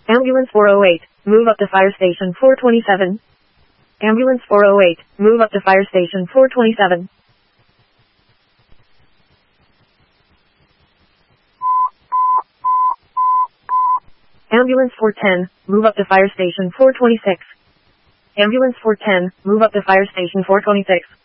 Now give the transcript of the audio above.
Ambulance 408, move up to fire station 427. Ambulance 408, move up to fire station 427. Ambulance 410, move up to fire station 426. Ambulance 410, move up to fire station 426.